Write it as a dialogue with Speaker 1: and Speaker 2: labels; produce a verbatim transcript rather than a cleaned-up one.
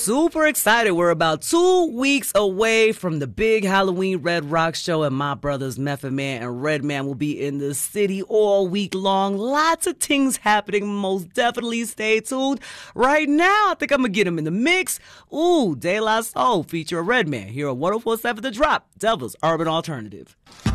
Speaker 1: super excited. We're about two weeks away from the big Halloween Red Rock show, and my brothers Method Man and Redman will be in the city all week long. Lots of things happening. Most definitely stay tuned. Right now, I think I'm going to get them in the mix. Ooh, De La Soul feature Redman here on one oh four point seven The Drop, Devil's Urban Alternative.